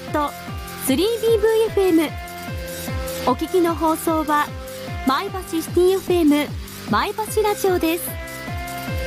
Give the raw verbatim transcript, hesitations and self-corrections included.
ト スリービーブイエフエム。 お聞きの放送は前橋シティ エフエム 前橋ラジオです。